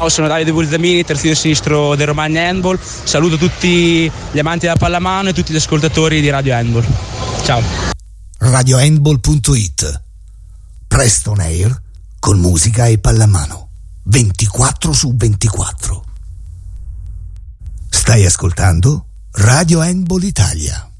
Sono Davide Bulzamini, terzino sinistro del Romagna Handball. Saluto tutti gli amanti della pallamano e tutti gli ascoltatori di Radio Handball. Ciao. RadioHandball.it. Presto on air con musica e pallamano 24/24. Stai ascoltando Radio Handball Italia.